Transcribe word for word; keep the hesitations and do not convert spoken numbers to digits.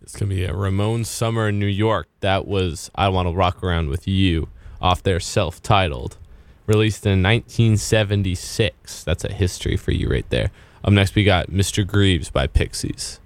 It's going to be a Ramon Summer in New York. That was I Want to Rock Around With You off their self-titled. Released in nineteen seventy-six. That's a history for you right there. Up next, we got Mister Greaves by Pixies.